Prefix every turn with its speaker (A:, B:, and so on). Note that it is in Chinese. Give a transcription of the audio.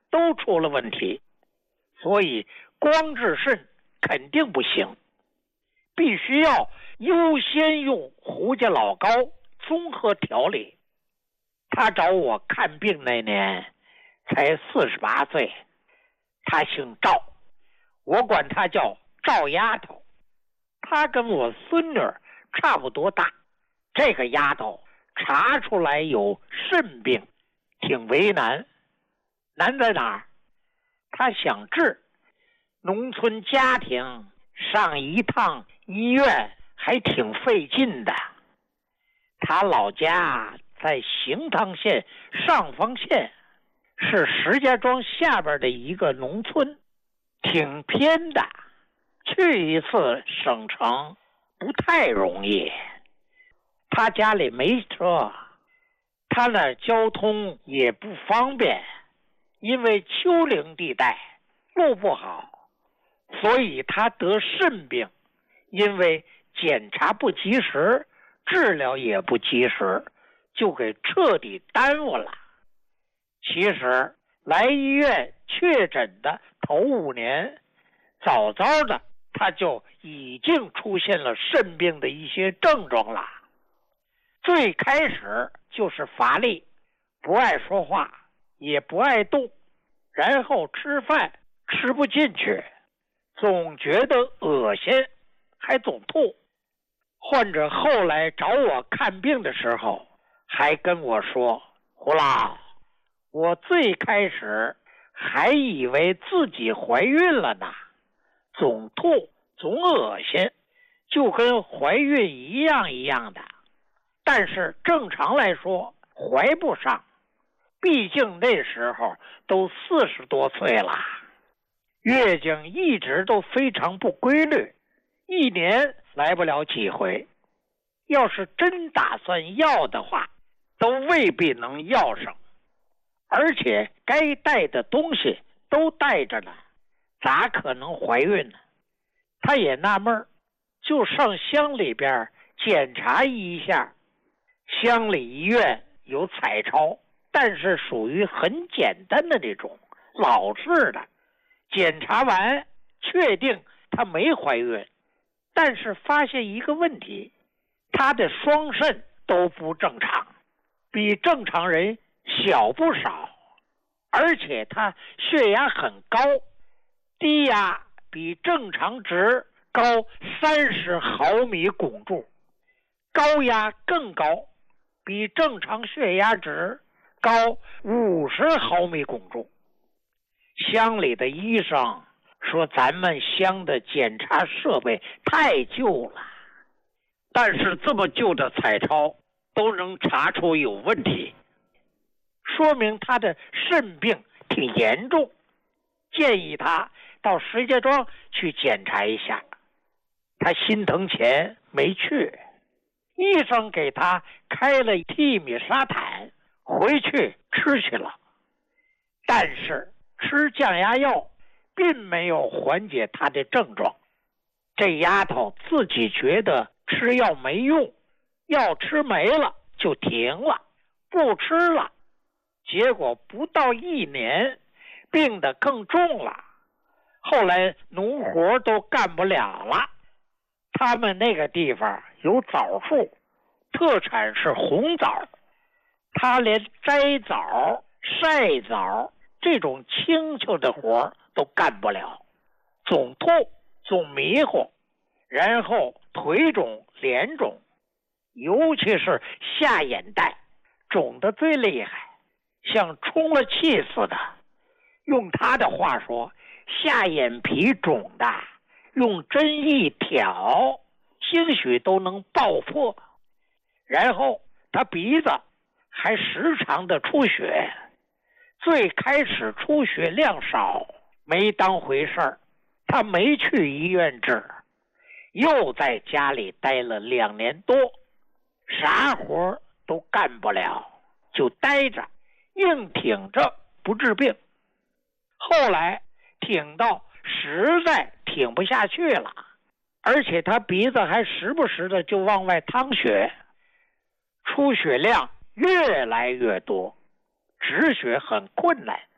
A: 都出了问题，所以光治肾肯定不行，必须要优先用胡家老膏综合调理。他找我看病那年才48岁，他姓赵，我管他叫赵丫头。他跟我孙女差不多大，这个丫头查出来有肾病，挺为难。难在哪儿？他想治，农村家庭上一趟医院还挺费劲的。他老家在行汤县上方县，是石家庄下边的一个农村，挺偏的，去一次省城不太容易。他家里没车，他那交通也不方便，因为丘陵地带路不好，所以他得肾病，因为检查不及时，治疗也不及时，就给彻底耽误了。其实来医院确诊的头5年，早早的他就已经出现了肾病的一些症状了。最开始就是乏力，不爱说话，也不爱动，然后吃饭吃不进去，总觉得恶心，还总吐。患者后来找我看病的时候还跟我说，胡老，我最开始还以为自己怀孕了呢，总吐总恶心，就跟怀孕一样的。但是正常来说怀不上，毕竟那时候都40多岁了，月经一直都非常不规律，1年来不了几回。要是真打算要的话，都未必能要上，而且该带的东西都带着呢，咋可能怀孕呢？他也纳闷，就上乡里边检查一下。乡里医院有彩超，但是属于很简单的那种老式的，检查完确定她没怀孕，但是发现一个问题，她的双肾都不正常，比正常人小不少，而且她血压很高，低压比正常值高30毫米汞柱，高压更高，比正常血压值高50毫米汞柱。乡里的医生说咱们乡的检查设备太旧了，但是这么旧的彩超都能查出有问题，说明他的肾病挺严重，建议他到石家庄去检查一下。他心疼钱没去，医生给他开了替米沙坦，回去吃去了。但是吃降压药并没有缓解他的症状。这丫头自己觉得吃药没用，药吃没了就停了，不吃了。结果不到1年，病得更重了。后来农活都干不了了。他们那个地方有枣树，特产是红枣，他连摘枣、晒枣这种轻巧的活都干不了，总吐总迷糊，然后腿肿脸肿，尤其是下眼袋肿得最厉害，像充了气似的。用他的话说，下眼皮肿的用针一挑，兴许都能爆破。然后他鼻子还时常的出血，最开始出血量少，没当回事儿，他没去医院治，又在家里待了2年多，啥活都干不了，就待着，硬挺着不治病。后来挺到实在挺不下去了，而且他鼻子还时不时的就往外淌血，出血量越来越多，止血很困难。